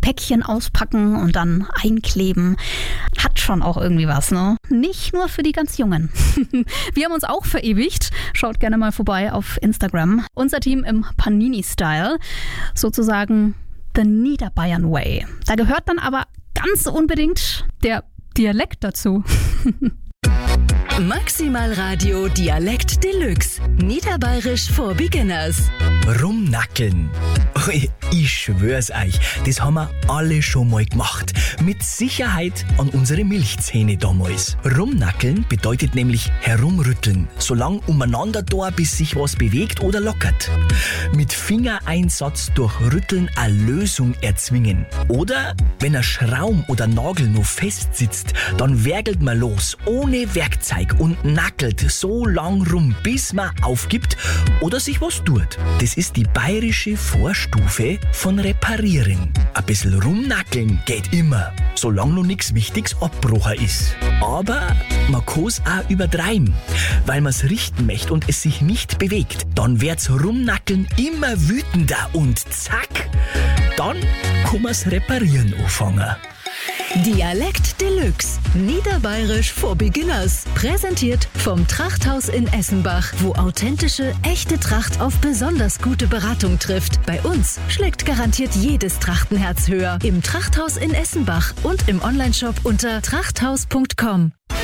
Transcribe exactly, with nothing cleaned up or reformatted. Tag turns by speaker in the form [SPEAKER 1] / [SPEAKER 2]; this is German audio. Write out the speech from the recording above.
[SPEAKER 1] Päckchen auspacken und dann einkleben. Hat schon auch irgendwie was, ne? Nicht nur für die ganz Jungen. Wir haben uns auch verewigt. Schaut gerne mal vorbei auf Instagram. Unser Team im Panini-Style. Sozusagen the Niederbayern Way. Da gehört dann aber ganz unbedingt der Dialekt dazu.
[SPEAKER 2] Maximal Radio Dialekt Deluxe. Niederbayerisch for Beginners.
[SPEAKER 3] Rumnackeln. Ich schwör's euch, das haben wir alle schon mal gemacht. Mit Sicherheit an unsere Milchzähne damals. Rumnackeln bedeutet nämlich herumrütteln, so lang umeinander da, bis sich was bewegt oder lockert. Mit Fingereinsatz durch Rütteln eine Lösung erzwingen. Oder wenn ein Schraum oder Nagel noch fest sitzt, dann werkelt man los, ohne Werkzeug und nackelt so lang rum, bis man aufgibt oder sich was tut. Das ist die bayerische Vorstufe von reparieren. Ein bisschen rumnackeln geht immer, solange noch nichts Wichtiges abbrochen ist. Aber man kann's auch übertreiben, weil man's richten möchte und es sich nicht bewegt. Dann wird's Rumnackeln immer wütender und zack, dann kann man's reparieren anfangen.
[SPEAKER 2] Dialekt Deluxe. Niederbayerisch for Beginners. Präsentiert vom Trachthaus in Essenbach, wo authentische, echte Tracht auf besonders gute Beratung trifft. Bei uns schlägt garantiert jedes Trachtenherz höher. Im Trachthaus in Essenbach und im Onlineshop unter trachthaus punkt com.